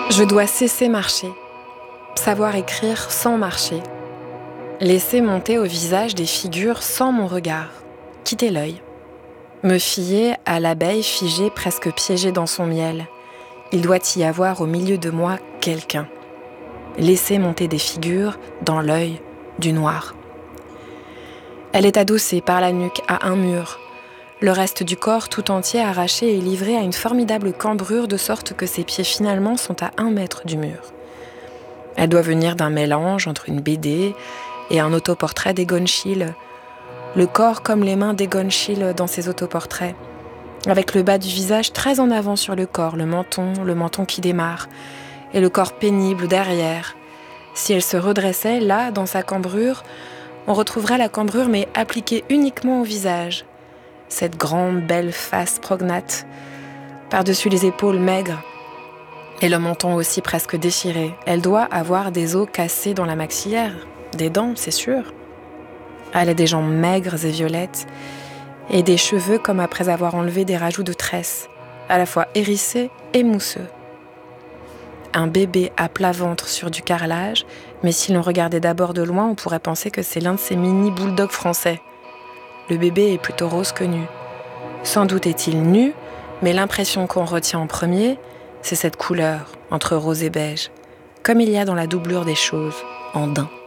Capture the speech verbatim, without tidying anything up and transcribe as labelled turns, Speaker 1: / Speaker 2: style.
Speaker 1: Je dois cesser marcher, savoir écrire sans marcher, laisser monter au visage des figures sans mon regard, quitter l'œil, me fier à l'abeille figée presque piégée dans son miel. Il doit y avoir au milieu de moi quelqu'un. Laisser monter des figures dans l'œil du noir. Elle est adossée par la nuque à un mur, le reste du corps tout entier arraché et livré à une formidable cambrure de sorte que ses pieds finalement sont à un mètre du mur. Elle doit venir d'un mélange entre une B D et un autoportrait d'Egon Schiele, le corps comme les mains d'Egon Schiele dans ses autoportraits, avec le bas du visage très en avant sur le corps, le menton, le menton qui démarre, et le corps pénible derrière. Si elle se redressait, là, dans sa cambrure, on retrouverait la cambrure mais appliquée uniquement au visage. Cette grande, belle face prognate, par-dessus les épaules maigres, et le menton aussi presque déchiré. Elle doit avoir des os cassés dans la maxillaire, des dents, c'est sûr. Elle a des jambes maigres et violettes, et des cheveux comme après avoir enlevé des rajouts de tresses, à la fois hérissés et mousseux. Un bébé à plat ventre sur du carrelage, mais si l'on regardait d'abord de loin, on pourrait penser que c'est l'un de ces mini bulldogs français. Le bébé est plutôt rose que nu. Sans doute est-il nu, mais l'impression qu'on retient en premier, c'est cette couleur entre rose et beige, comme il y a dans la doublure des choses, en daim.